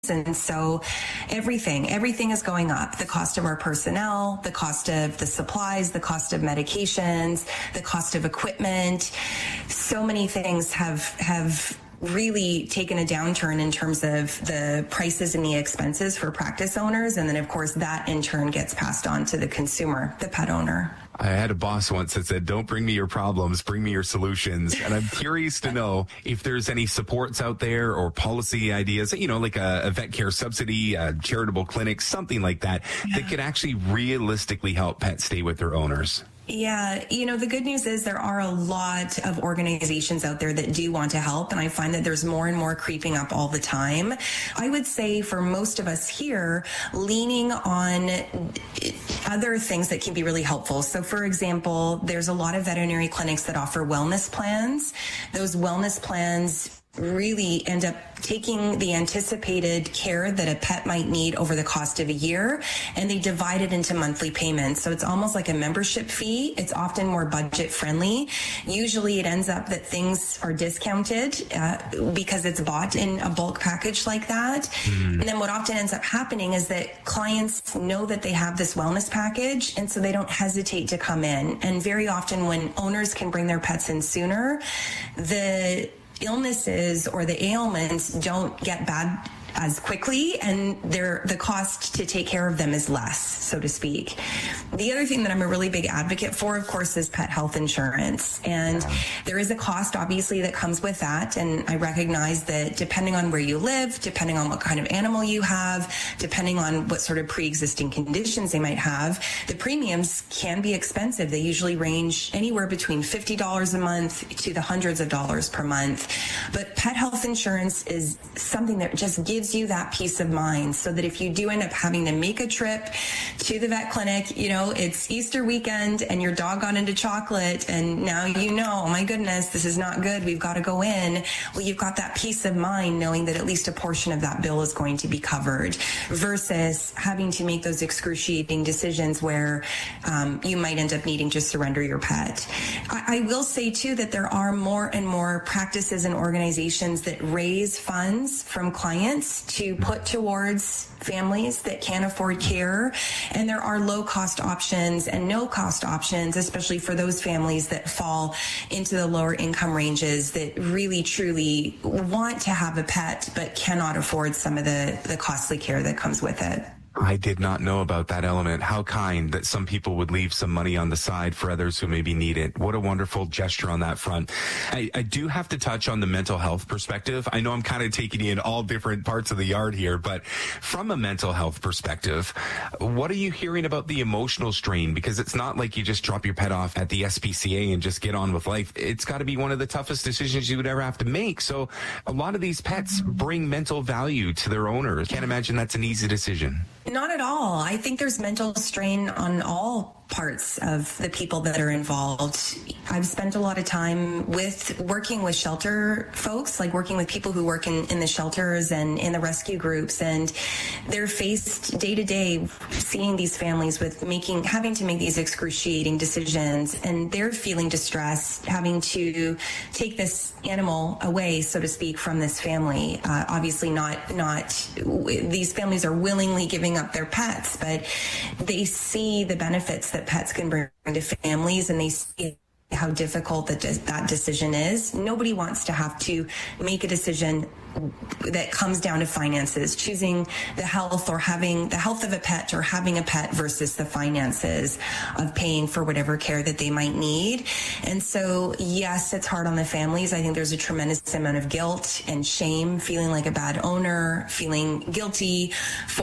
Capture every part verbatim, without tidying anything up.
And so everything, everything is going up. The cost of our personnel, the cost of the supplies, the cost of medications, the cost of equipment. So many things have, have really taken a downturn in terms of the prices and the expenses for practice owners. And then, of course, that in turn gets passed on to the consumer, the pet owner. I had a boss once that said, don't bring me your problems, bring me your solutions. And I'm curious to know if there's any supports out there or policy ideas, you know, like a, a vet care subsidy, a charitable clinic, something like that, yeah. that could actually realistically help pets stay with their owners. Yeah, you know, the good news is there are a lot of organizations out there that do want to help, and I find that there's more and more creeping up all the time. I would say for most of us here, leaning on other things that can be really helpful. So, for example, there's a lot of veterinary clinics that offer wellness plans. Those wellness plans really end up taking the anticipated care that a pet might need over the cost of a year, and they divide it into monthly payments. So it's almost like a membership fee. It's often more budget friendly. Usually it ends up that things are discounted uh, because it's bought in a bulk package like that. Mm-hmm. And then what often ends up happening is that clients know that they have this wellness package, and so they don't hesitate to come in. And very often when owners can bring their pets in sooner, the illnesses or the ailments don't get bad as quickly, and their the cost to take care of them is less, so to speak. The other thing that I'm a really big advocate for, of course, is pet health insurance. And yeah. there is a cost, obviously, that comes with that. And I recognize that depending on where you live, depending on what kind of animal you have, depending on what sort of pre-existing conditions they might have, the premiums can be expensive. They usually range anywhere between fifty dollars a month to the hundreds of dollars per month. But pet health insurance is something that just gives you that peace of mind, so that if you do end up having to make a trip to the vet clinic, you know, it's Easter weekend and your dog got into chocolate and now you know, oh my goodness, this is not good, we've got to go in. Well, you've got that peace of mind knowing that at least a portion of that bill is going to be covered, versus having to make those excruciating decisions where um, you might end up needing to surrender your pet. I, I will say too that there are more and more practices and organizations that raise funds from clients to put towards families that can't afford care. And there are low cost options and no cost options, especially for those families that fall into the lower income ranges that really truly want to have a pet but cannot afford some of the, the costly care that comes with it. I did not know about that element. How kind that some people would leave some money on the side for others who maybe need it. What a wonderful gesture on that front. I, I do have to touch on the mental health perspective. I know I'm kind of taking you in all different parts of the yard here, but from a mental health perspective, what are you hearing about the emotional strain? Because it's not like you just drop your pet off at the S P C A and just get on with life. It's got to be one of the toughest decisions you would ever have to make. So a lot of these pets bring mental value to their owners. Can't imagine that's an easy decision. Not at all. I think there's mental strain on all parts of the people that are involved. I've spent a lot of time with working with shelter folks, like working with people who work in, in the shelters and in the rescue groups, and they're faced day to day seeing these families with making, having to make these excruciating decisions, and they're feeling distressed, having to take this animal away, so to speak, from this family. Uh, obviously not, not, these families are willingly giving up their pets, but they see the benefits that pets can bring to families, and they see how difficult that that decision is. Nobody wants to have to make a decision that comes down to finances, choosing the health or having the health of a pet or having a pet versus the finances of paying for whatever care that they might need. And so, yes, it's hard on the families. I think there's a tremendous amount of guilt and shame, feeling like a bad owner, feeling guilty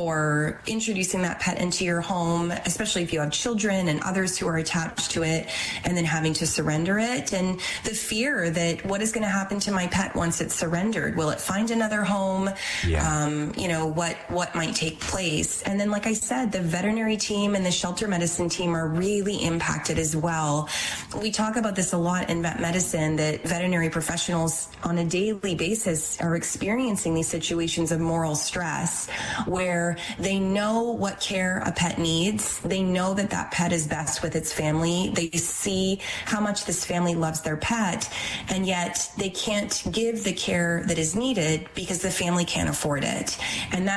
for introducing that pet into your home, especially if you have children and others who are attached to it, and then having to surrender it. And the fear that what is going to happen to my pet once it's surrendered? Will it find another home? Yeah. Um, you know, what, what might take place? And then, like I said, the veterinary team and the shelter medicine team are really impacted as well. We talk about this a lot in vet medicine, that veterinary professionals on a daily basis are experiencing these situations of moral stress where they know what care a pet needs. They know that that pet is best with its family. They see how much this family loves their pet, and yet they can't give the care that is needed it because the family can't afford it. And that